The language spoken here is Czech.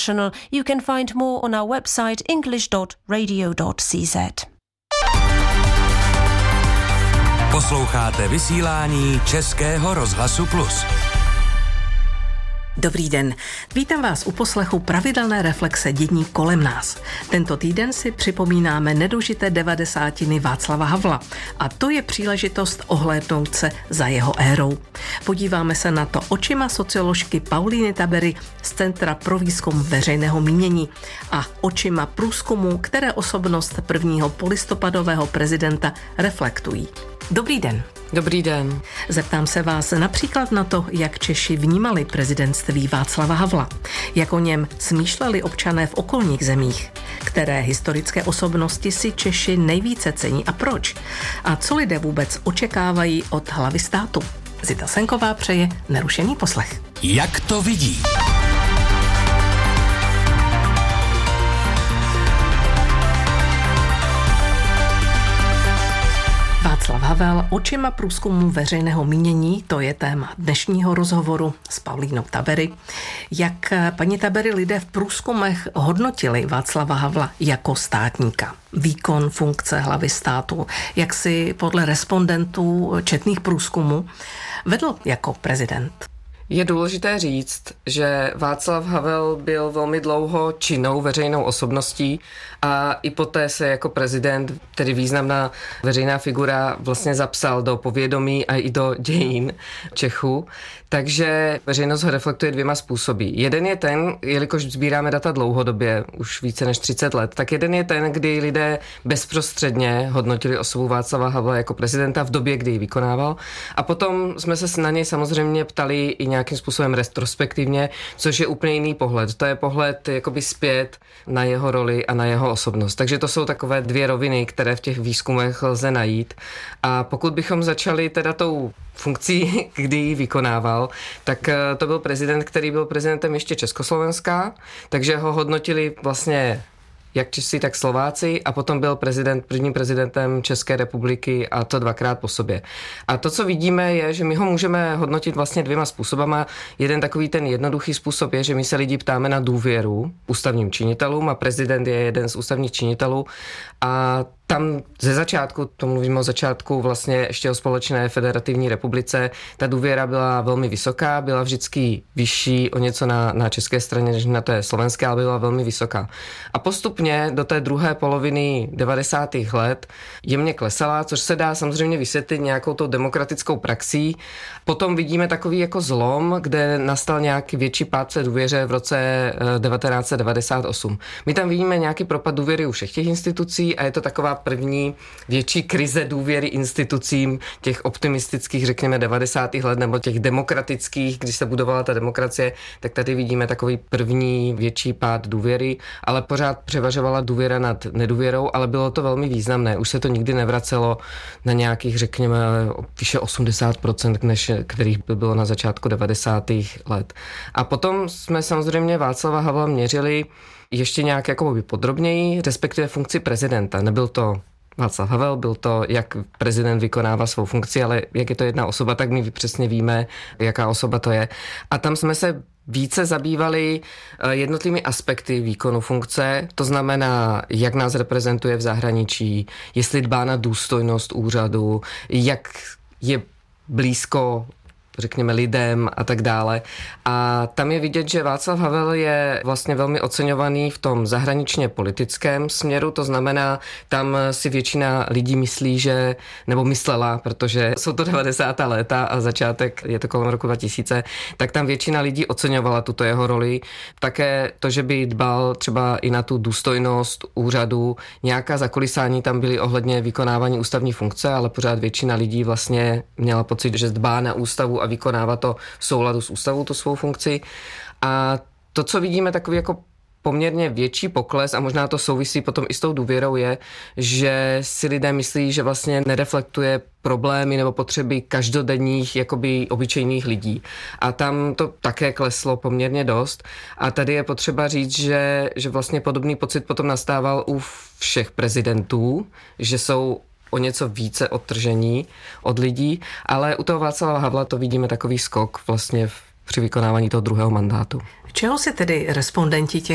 International. You can find more on our website english.radio.cz. Posloucháte vysílání Českého rozhlasu Plus. Dobrý den. Vítám vás u poslechu pravidelné reflexe dění kolem nás. Tento týden si připomínáme nedožité 90. Václava Havla a to je příležitost ohlédnout se za jeho érou. Podíváme se na to očima socioložky Paulíny Tabery z Centra pro výzkum veřejného mínění a očima průzkumu, které osobnost prvního polistopadového prezidenta reflektují. Dobrý den. Dobrý den. Zeptám se vás například na to, jak Češi vnímali prezidentství Václava Havla, jak o něm smýšleli občané v okolních zemích, které historické osobnosti si Češi nejvíce cení a proč, a co lidé vůbec očekávají od hlavy státu. Zita Senková přeje nerušený poslech. Jak to vidí? Václav Havel očima průzkumu veřejného mínění, to je téma dnešního rozhovoru s Paulínou Tabery. Jak, paní Tabery, lidé v průzkumech hodnotili Václava Havla jako státníka? Výkon funkce hlavy státu, jak si podle respondentů četných průzkumů vedl jako prezident? Je důležité říct, že Václav Havel byl velmi dlouho činnou veřejnou osobností a i poté se jako prezident, tedy významná veřejná figura, vlastně zapsal do povědomí a i do dějin Čechů. Takže veřejnost ho reflektuje dvěma způsoby. Jeden je ten, jelikož sbíráme data dlouhodobě, už více než 30 let, tak jeden je ten, kdy lidé bezprostředně hodnotili osobu Václava Havla jako prezidenta v době, kdy ji vykonával. A potom jsme se na něj samozřejmě ptali i nějakým způsobem retrospektivně, což je úplně jiný pohled. To je pohled jakoby zpět na jeho roli a na jeho osobnost. Takže to jsou takové dvě roviny, které v těch výzkumech lze najít. A pokud bychom začali teda tou funkcí, kdy ji vykonával, tak to byl prezident, který byl prezidentem ještě Československa, takže ho hodnotili vlastně jak Češi, tak Slováci, a potom byl prvním prezidentem České republiky, a to dvakrát po sobě. A to, co vidíme, je, že my ho můžeme hodnotit vlastně dvěma způsobama. Jeden takový ten jednoduchý způsob je, že my se lidi ptáme na důvěru ústavním činitelům a prezident je jeden z ústavních činitelů a tam ze začátku, to mluvíme o začátku vlastně ještě o společné federativní republice, ta důvěra byla velmi vysoká, byla vždycky vyšší o něco na české straně než na té slovenské, ale byla velmi vysoká. A postupně do té druhé poloviny 90. let jemně klesala, což se dá samozřejmě vysvětlit nějakou tou demokratickou praxí. Potom vidíme takový jako zlom, kde nastal nějaký větší pád se důvěře v roce 1998. My tam vidíme nějaký propad důvěry u všech těch institucí a je to taková první větší krize důvěry institucím těch optimistických, řekněme, 90. let nebo těch demokratických, když se budovala ta demokracie, tak tady vidíme takový první větší pád důvěry, ale pořád převažovala důvěra nad nedůvěrou, ale bylo to velmi významné. Už se to nikdy nevracelo na nějakých, řekněme, vyše 80%, než kterých by bylo na začátku 90. let. A potom jsme samozřejmě Václava Havla měřili ještě nějak jakoby podrobněji, respektive funkci prezidenta. Nebyl to Václav Havel, byl to, jak prezident vykonává svou funkci, ale jak je to jedna osoba, tak my přesně víme, jaká osoba to je. A tam jsme se více zabývali jednotlivými aspekty výkonu funkce, to znamená, jak nás reprezentuje v zahraničí, jestli dbá na důstojnost úřadu, jak je blízko, řekněme, lidem a tak dále. A tam je vidět, že Václav Havel je vlastně velmi oceňovaný v tom zahraničně politickém směru, to znamená, tam si většina lidí myslí, že, nebo myslela, protože jsou to 90. léta a začátek je to kolem roku 2000, tak tam většina lidí oceňovala tuto jeho roli. Také to, že by dbal třeba i na tu důstojnost úřadu, nějaká zakulisání tam byly ohledně vykonávání ústavní funkce, ale pořád většina lidí vlastně měla pocit, že dbá na ústavu a vykonává to v souladu s ústavou, tu svou funkci. A to, co vidíme, takový jako poměrně větší pokles, a možná to souvisí potom i s tou důvěrou, je, že si lidé myslí, že vlastně nereflektuje problémy nebo potřeby každodenních, jakoby obyčejných lidí. A tam to také kleslo poměrně dost. A tady je potřeba říct, že vlastně podobný pocit potom nastával u všech prezidentů, že jsou o něco více odtržení od lidí, ale u toho Václava Havla to vidíme takový skok vlastně při vykonávání toho druhého mandátu. Čeho si tedy respondenti těch